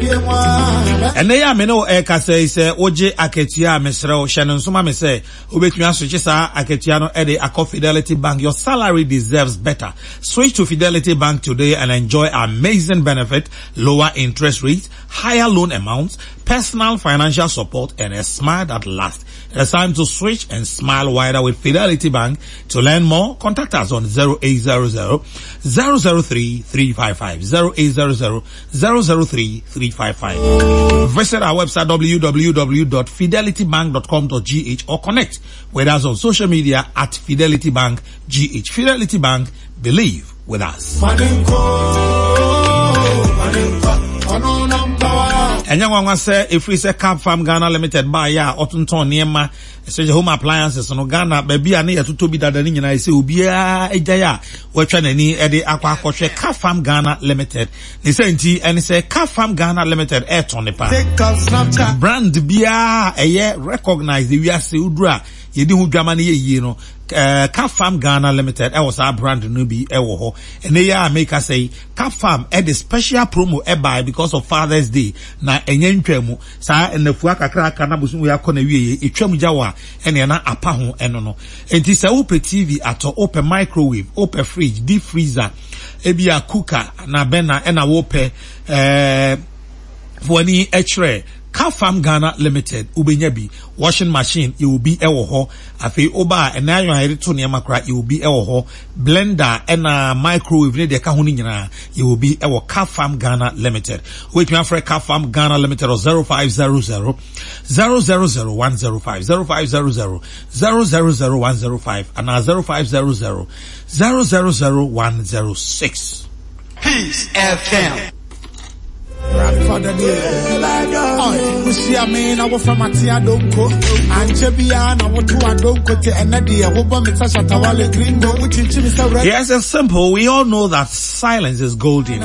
And they are meno eka say oje aketia mesrel shannon soma me say obetumi switch sa aketia no ede akọ Fidelity Bank. Your salary deserves better. Switch to Fidelity Bank today and enjoy amazing benefit, lower interest rates, higher loan amounts, personal financial support, and a smile that lasts. It's time to switch and smile wider with Fidelity Bank. To learn more, contact us on 0800 003 355 0800 003 355. Visit our website www.fidelitybank.com.gh or connect with us on social media at Fidelity Bank GH. Fidelity Bank, believe with us. And young one say if we say Cap Farm Ghana Limited by ya Otunton Niema, say home appliances no Ghana baby and ya to be that and I say ubia ejaya we try ni ede akwa akoshe Cap Farm Ghana Limited. They say nti and say Cap Farm Ghana Limited ton pa. Brand bia eye recognize the we are say udra yedi hu dwama ne ye no Cap Farm Ghana Limited was our brand no be ho and they are make us say Cap Farm the special promo buy because of Father's Day na enye ntwamu sa enafu akakra aka na bosu we akona wie etwam jawa ene na apa ho eno no enti say open TV ato open microwave open fridge deep freezer ebia cooker na bena ena open for any echre Cap Farm Ghana Limited ubenyabi washing machine it will be ho afi oba and na yon to niam kra it will be ho blender and microwave ne de ka ho ni nyina it will be Cap Farm Ghana Limited. Wait me after Cap Farm Ghana Limited or 0500 000105 0500 000105 and 0500 000106. Peace FM. Father we see I mean I from Atia Donko and Chebiana what to Adonko to Enadia Wobamisatawale Gringo which is yes, it's simple. We all know that silence is golden.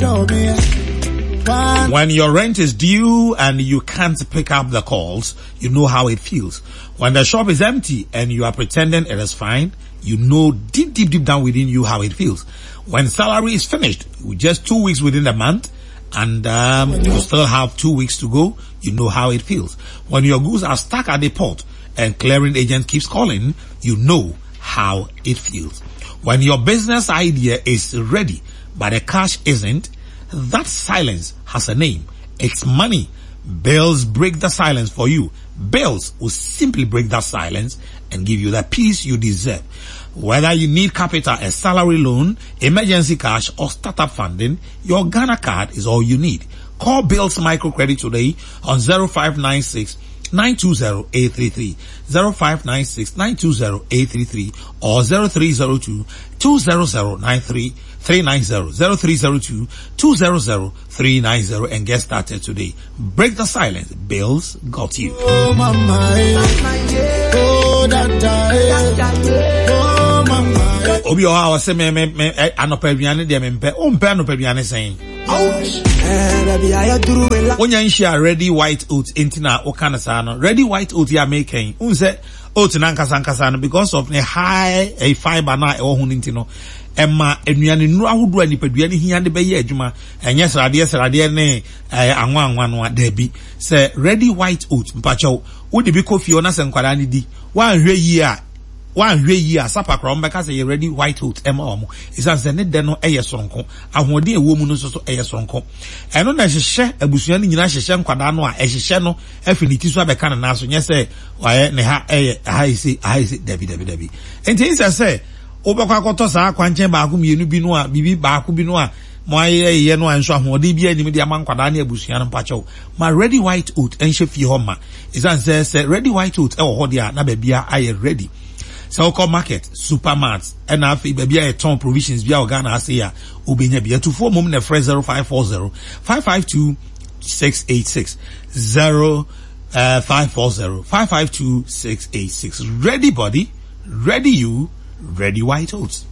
When your rent is due and you can't pick up the calls, you know how it feels. When the shop is empty and you are pretending it is fine, you know deep down within you how it feels. When salary is finished, with just 2 weeks within the month, and you still have 2 weeks to go, you know how it feels. When your goods are stuck at the port and clearing agent keeps calling, you know how it feels. When your business idea is ready but the cash isn't, that silence has a name. It's money. Bills break the silence for you. Bills will simply break that silence and give you the peace you deserve. Whether you need capital, a salary loan, emergency cash, or startup funding, your Ghana card is all you need. Call Bills Microcredit today on 0596 920 833, 0596 920 833, or 0302 200 390, 0302 200 390, and get started today. Break the silence. Bills got you. Oh mama, oh Obi o ha say me anopaduane de mempe o mpe anopaduane sen onya nshia ready white oats intina o kana sa no ready white oats ya making unse oats na nkasa no because of the high a fiber na e ho ntino emma enuane nu ahodo anipaduane hia de be ye adwuma enye srade ne anwa no adabi say ready white oats mpacho wo de bi coffee ona se nkwara ne di wan hwe yi a sapa kra mbeka say ready white oats ema omo isan se ne de no eye sonko ahode ewo mu no so eye sonko eno na hyehyɛ abusua ne nyina hyehyɛ nkwada no a hyehyɛ no afiniti so abeka na naso nye se waye ne ha ise dabi enti insa se obekwa akoto sa akwanche baako mienu bi no a bibi baako bi no a mo aye no anso ahode bi anim de amankwada ne abusua no mpacho ma ready white oat enhye fie ho ma isan se ready white oat e wo ho de a na ba bia aye ready. So call market, supermarkets, and afi baby a ton provisions via Ghana Asia, Ubenya Bia to 4 moment of 0540 552 686 0540 552 686. Ready body, ready you, ready white oats.